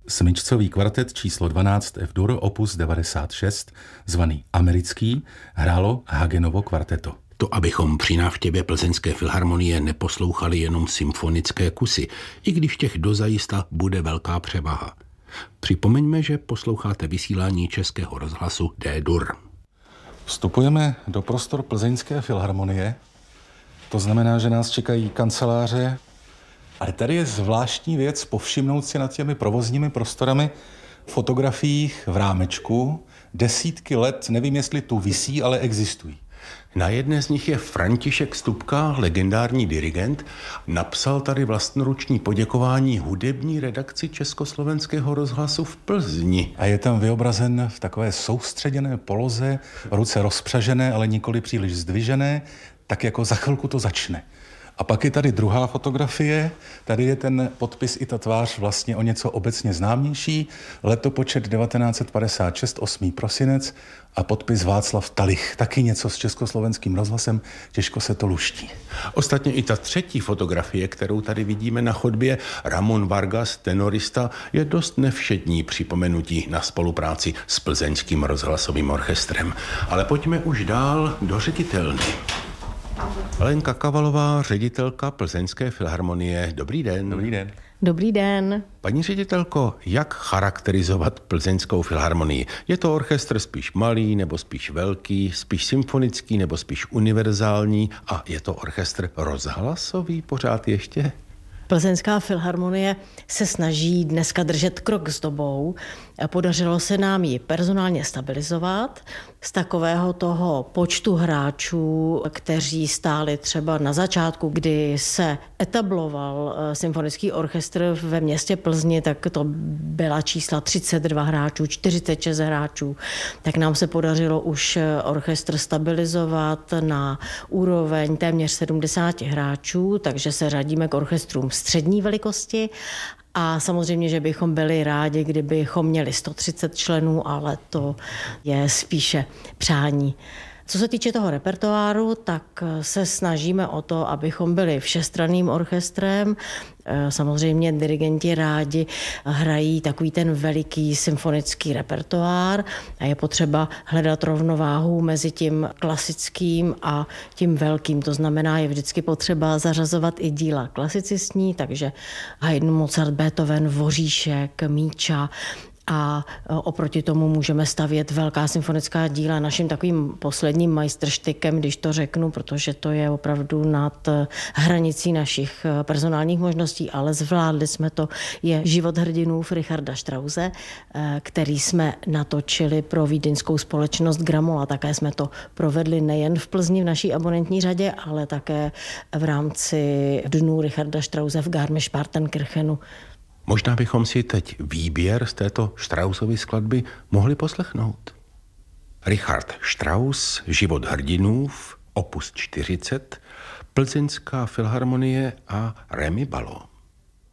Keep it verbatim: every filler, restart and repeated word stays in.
Smyčcový kvartet číslo dvanáct F-dur opus devadesát šest, zvaný Americký, hrálo Hagenovo kvarteto. To, abychom při návštěvě Plzeňské filharmonie neposlouchali jenom symfonické kusy, i když těch dozajista bude velká převaha. Připomeňme, že posloucháte vysílání Českého rozhlasu D-dur. Vstupujeme do prostor Plzeňské filharmonie. To znamená, že nás čekají kanceláře. Ale tady je zvláštní věc povšimnout si nad těmi provozními prostorami v fotografiích v rámečku. Desítky let, nevím, jestli tu visí, ale existují. Na jedné z nich je František Stupka, legendární dirigent. Napsal tady vlastnoruční poděkování hudební redakci Československého rozhlasu v Plzni. A je tam vyobrazen v takové soustředěné poloze, ruce rozpřažené, ale nikoli příliš zdvižené, tak jako za chvilku to začne. A pak je tady druhá fotografie, tady je ten podpis i ta tvář vlastně o něco obecně známější, letopočet devatenáct padesát šest, osmý prosinec a podpis Václav Talich, taky něco s Československým rozhlasem, těžko se to luští. Ostatně i ta třetí fotografie, kterou tady vidíme na chodbě, Ramon Vargas, tenorista, je dost nevšední připomenutí na spolupráci s Plzeňským rozhlasovým orchestrem. Ale pojďme už dál do ředitelny. Lenka Kavalová, ředitelka Plzeňské filharmonie. Dobrý den. Dobrý den. Dobrý den. Paní ředitelko, jak charakterizovat Plzeňskou filharmonii? Je to orchestr spíš malý nebo spíš velký, spíš symfonický nebo spíš univerzální a je to orchestr rozhlasový pořád ještě? Plzeňská filharmonie se snaží dneska držet krok s dobou. Podařilo se nám ji personálně stabilizovat. Z takového toho počtu hráčů, kteří stáli třeba na začátku, kdy se etabloval symfonický orchestr ve městě Plzni, tak to byla čísla třicet dva hráčů, čtyřicet šest hráčů. Tak nám se podařilo už orchestr stabilizovat na úroveň téměř sedmdesát hráčů, takže se řadíme k orchestrům střední velikosti. A samozřejmě, že bychom byli rádi, kdybychom měli sto třicet členů, ale to je spíše přání. Co se týče toho repertoáru, tak se snažíme o to, abychom byli všestranným orchestrem. Samozřejmě dirigenti rádi hrají takový ten veliký symfonický repertoár a je potřeba hledat rovnováhu mezi tím klasickým a tím velkým. To znamená, je vždycky potřeba zařazovat i díla klasicistní, takže Haydn, Mozart, Beethoven, Voříšek, Míča. A oproti tomu můžeme stavět velká symfonická díla. Naším takovým posledním majstrštykem, když to řeknu, protože to je opravdu nad hranicí našich personálních možností, ale zvládli jsme to, je Život hrdinů Richarda Strause, který jsme natočili pro vídeňskou společnost Gramola. Také jsme to provedli nejen v Plzni v naší abonentní řadě, ale také v rámci dnů Richarda Strause v Garmisch-Partenkirchenu. Možná bychom si teď výběr z této Straussovy skladby mohli poslechnout. Richard Strauss, Život hrdinů, opus čtyřicet, Plzeňská filharmonie a Rémy Ballot.